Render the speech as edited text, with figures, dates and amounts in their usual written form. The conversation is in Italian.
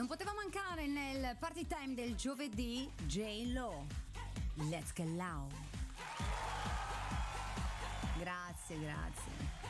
Non poteva mancare nel party time del giovedì J-Lo. Let's get loud. Grazie.